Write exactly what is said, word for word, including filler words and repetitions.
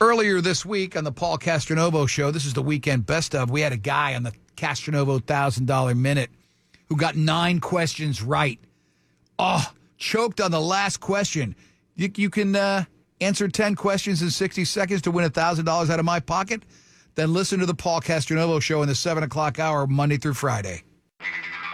Earlier this week on the Paul Castronovo Show, this is the weekend best of, we had a guy on the Castronovo one thousand dollars Minute who got nine questions right. Oh, choked on the last question. You, you can uh, answer ten questions in sixty seconds to win one thousand dollars out of my pocket? Then listen to the Paul Castronovo Show in the seven o'clock hour, Monday through Friday.